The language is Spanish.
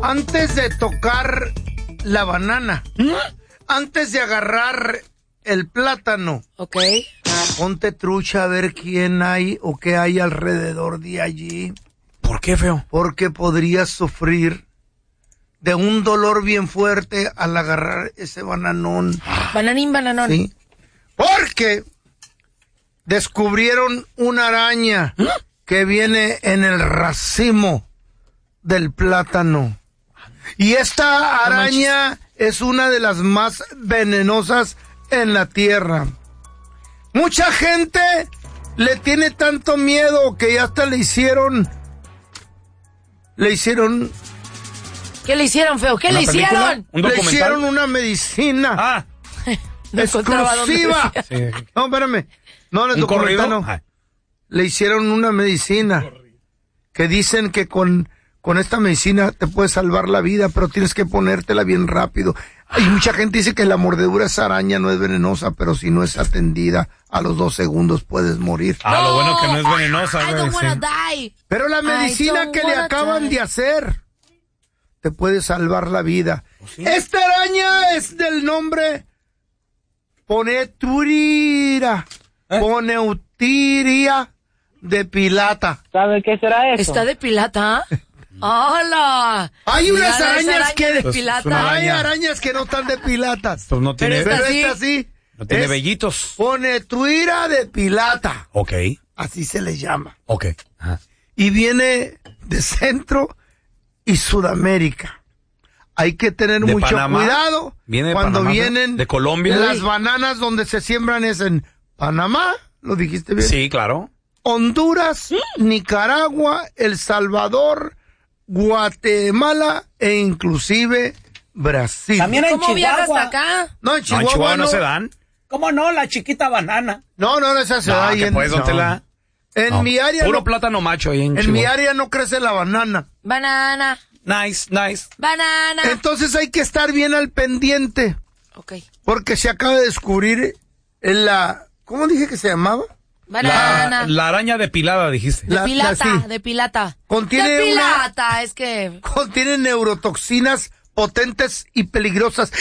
Antes de tocar la banana, antes de agarrar el plátano, Okay. ponte trucha a ver quién hay o qué hay alrededor de allí. ¿Por qué, feo? Porque podrías sufrir de un dolor bien fuerte al agarrar ese bananón. Bananín, bananón. Sí. Porque descubrieron una araña que viene en el racimo del plátano. Y esta araña es una de las más venenosas en la tierra. Mucha gente le tiene tanto miedo que ya hasta le hicieron... ¿Qué le hicieron, feo? ¿Qué le hicieron? ¿Un Le documental? hicieron una medicina. Ah, No encontraba dónde exclusiva. decía. sí. No, espérame. No, en el ¿Un corrido? documental no. Ah. Le hicieron una medicina que dicen que con esta medicina te puede salvar la vida, pero tienes que ponértela bien rápido. Hay mucha gente dice que la mordedura de esa araña no es venenosa, pero si no es atendida, a los 2 segundos puedes morir. Ah, lo bueno que no es venenosa, I güey. don't wanna Sí. die. Pero la medicina don't que le wanna acaban die. de hacer te puede salvar la vida. ¿Sí? Esta araña es del nombre Poneturira. Poneutiria de Pilata. ¿Sabe qué será eso? ¿Está de pilata? ¡Hola! Hay unas Mira, esa arañas araña que... de Pues, pilata. es una Hay araña. arañas que no están de pilatas. Pues no tiene, Pero Pero esta esta sí. no tiene es vellitos. Ponetuira de Pilata. Ok, Así se le llama. ok. Ajá. Y viene de Centro y Sudamérica. Hay que tener ¿De mucho Panamá? cuidado ¿Viene de cuando Panamá, vienen de Colombia? Las Uy. bananas donde se siembran es en Panamá, ¿lo dijiste bien? Sí, claro. Honduras, Nicaragua, El Salvador, Guatemala e inclusive Brasil. También en ¿Cómo viajas Chihuahua. hasta acá? No, en No, Chihuahua, en Chihuahua no se dan. ¿Cómo no? La chiquita banana. No, esa se No, da ahí que en... pues, ¿dónde la...? En No. mi área Puro no, plátano macho ahí en en Chihuahua. mi área no crece la banana. Banana, Nice, nice. banana. Entonces hay que estar bien al pendiente. Ok. Porque se acaba de descubrir la... ¿Cómo dije que se llamaba? Banana. La araña depilada, dijiste. De pilata, sí. de pilata. Contiene de una- pilata, es que... Contiene neurotoxinas potentes y peligrosas.